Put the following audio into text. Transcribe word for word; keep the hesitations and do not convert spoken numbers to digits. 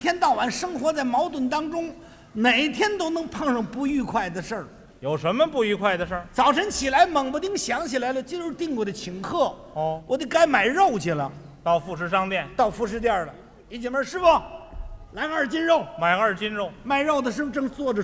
天到晚生活在矛盾当中，哪天都能碰上不愉快的事儿。 有什么不愉快的事儿？ 早晨起来，猛不丁想起来了，今儿定我得请客， 哦， 我得该买肉去了。 到副食商店到副食店了，一进门，师傅，来个二斤肉。 买二斤肉， 卖肉的师傅正坐着